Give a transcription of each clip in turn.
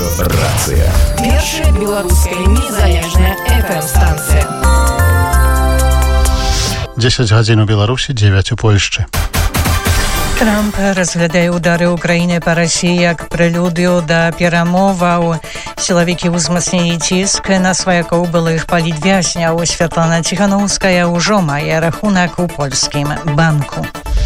Рацыя. Першая беларуская незалежная FM-станція. 10 гадзін у Беларусі, 9 у Польшчы. Трамп разглядае удары Украіны па Расіі як прэлюдыю да перамоваў. Сілавікі ўзмацнілі ціск на сваякоў былых палітвязняў. Святлана Ціханаўская ўжо мае рахунак у польскім банку.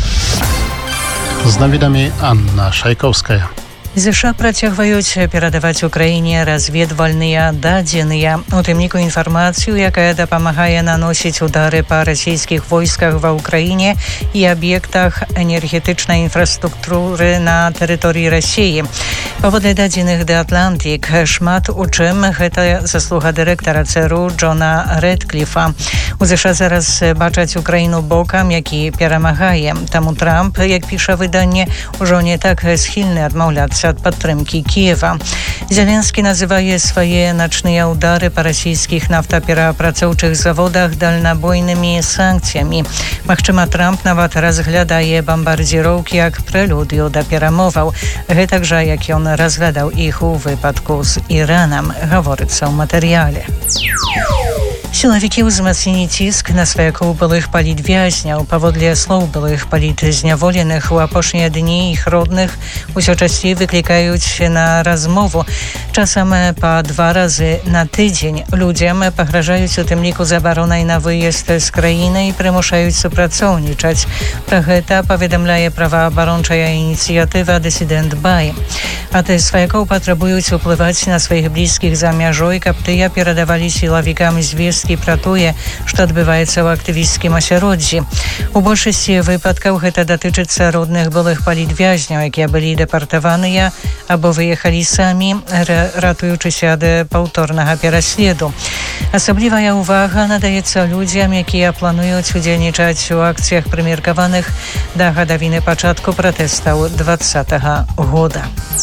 З навінамі Анна Шайкаўская. ЗША працягваюць перадаваць Украіне разведвальныя дадзеныя, у тым ліку інфармацыю, якая дапамагае наносіць удары па расійскіх войсках ва Ўкраіне і аб'ектах энергетычнай інфраструктуры на тэрыторыі Расіі. Паводле дадзеных The Atlantic, шмат у чым гэта заслуга дырэктара ЦРУ Джона Рэдкліфа. У ЗША зараз бачаць Украіну бокам, які перамагае. Таму Трамп, як піша выданне, ужо не так схільны адмаўляцца ад падтрымкі Кіева. Зеленскі называе свае начныя ўдары па расійскіх нафтаперапрацоўчых заводах дальнабойнымі санкцыямі. Магчыма, Трамп нават разглядае бамбардзіроўкі як прэлюдыю да перамоваў. Гэтак жа, як ён разглядаў іх у выпадку з Іранам, гаворыцца ў матэрыяле. Сілавікі ўзмацнілі ціск на сваякоў былых палітвязняў. Паводле слоў былых палітзняволеных, у апошнія дні іх родных усё часцей выклікаюць на размову. Часам па 2 разы на тыдзень. Людзям пагражаюць у тым ліку забаронай на выезд з краіны і прымушаюць супрацоўнічаць. Пра гэта паведамляе праваабарончая ініцыятыва «Дысідэнт Бай». Ад сваякоў патрабуюць уплываць на сваіх блізкіх за мяжой, каб тыя перадавалі сілавікам звесткі пра тое, што адбываецца ў актывісцкім асяроддзі. У большасці выпадкаў гэта датычыцца родных былых палітвязняў, якія былі дэпартаваныя або выехалі самі, ратуючыся ад паўторнага пераследу. Асаблівая ўвага надаецца людзям, якія плануюць удзельнічаць у акцыях прымеркаваных да гадавіны пачатку пратэстаў 2020 года.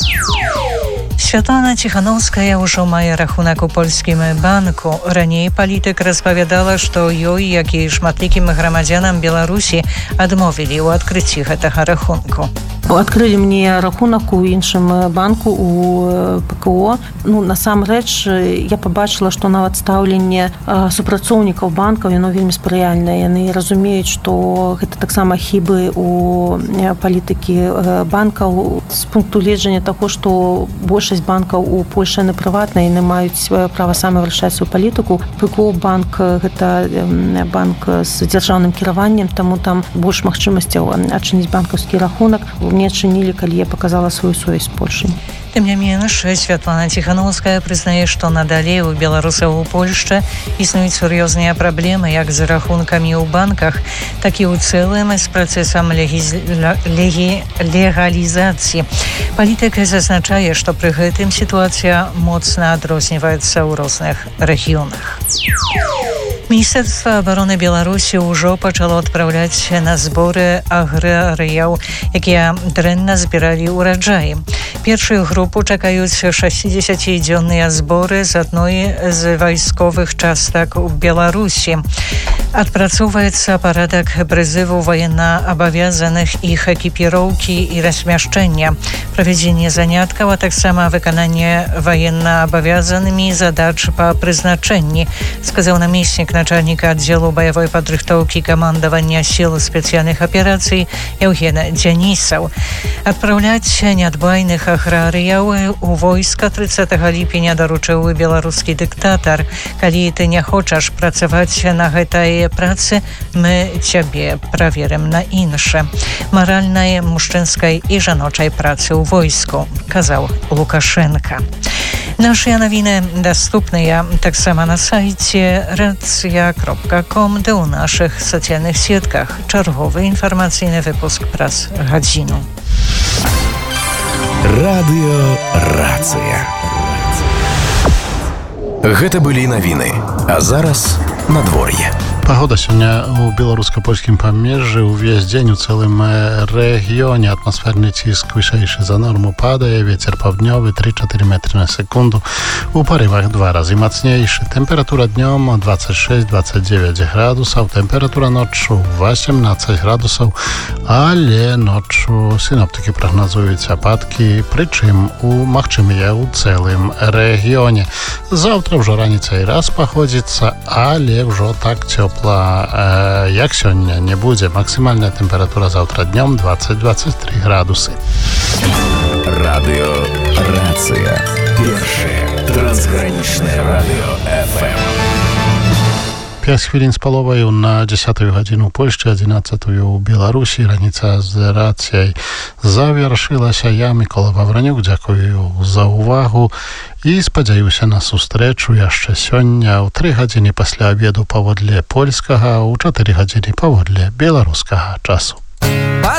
Святлана Ціханаўская ўжо мае рахунак у польскім банку. Раней палітык распавядала, што ёй, як і шматлікім грамадзянам Беларусі, адмовілі ў адкрыцці гэтага рахунку. Адкрылі мне рахунак у іншым банку, у ПКО. Насамрэч, я пабачыла, што нават стаўленне супрацоўнікаў банкаў, яно вельмі спрыяльнае. Яны разумеюць, што гэта таксама хібы у палітыкі банкаў. З пункту гледжання таго, што большасць банкаў у Польшы яны прыватныя, яны маюць права самі вырашаць сваю палітыку. ПКО банк – гэта банк з дзяржаўным кіраваннем, таму там больш магчымасцяў адчыніць банкаўскі рахунак. Мне адчынілі, калі я паказала сваю сувязь з Польшай. Тым не менш, Святлана Ціханаўская прызнае, што надалей у беларусаў у Польшчы існуюць сур'ёзныя праблемы як з рахункамі ў банках, так і ў цэлым з працэсам легалізацыі. Палітык зазначае, што пры гэтым сітуацыя моцна адрозніваецца ў розных рэгіёнах. Міністэрства абароны Беларусі ўжо пачало адпраўляць на зборы аграрыяў, якія дрэнна збіралі ўраджаі. Першую групу чакаюць 60-дзённыя зборы з адной з вайсковых частак у Беларусі. Адпрацоўваецца парадак прызыву ваеннаабавязаных, іх экіпіроўкі і размяшчэння, правядзенне заняткаў, а таксама выкананне ваеннаабавязанымі задач па прызначэнні, сказаў намеснік начальніка аддзелу баявой падрыхтоўкі камандавання сіл спецыяльных аперацый Еўген Дзянісаў. Адпраўляць нядбайных аграрыяў у войска 30 ліпеня даручыў беларускі дыктатар. Калі ты не хочаш працаваць на гэтай працы, мы цябе праверым на інше. Маральнай, мужчынскай і жаночай працы ў войску, казаў Лукашенка. Нашыя навіны даступныя таксама на сайце racja.com, ды ў нашых сацыяльных сетках. Чарговы інфармацыйны выпуск праз гадзіну. Радыё Рацыя. Гэта былі навіны, а зараз надвор'е. Погода сёння у беларуска-польскім памежжы ўвесь дзень у цэлым рэгіёне. Атмасферны ціск вышэйшы за норму падае, вецер паўднёвы 3-4 метры на секунду, у парывах 2 разы мацнейшы. Тэмпература днём 26-29 градусаў, тэмпература ноччу 18 градусаў, але ноччу сіноптыкі прагназуюць ападкі, прычым магчымыя ў цэлым рэгіёне. Заўтра ўжо раніцай раз паходзіцца, але ўжо так цёпла, як сёння не будзе. Максімальная тэмпература заўтра днём 20-23 градусы. Радыё Рацыя. Першае трансгранічнае радыё FM. 5 хвілін з паловаю на 10 гадзіну ў Польшчы, 11 ў Беларусі. Раніца з рацыяй завяршылася. Я, Мікола Вавранюк, дзякую за ўвагу і спадзяюся на сустрэчу яшчэ сёння ў 3 гадзіны пасля абеду паводле польскага, ў 4 гадзіны паводле беларускага часу.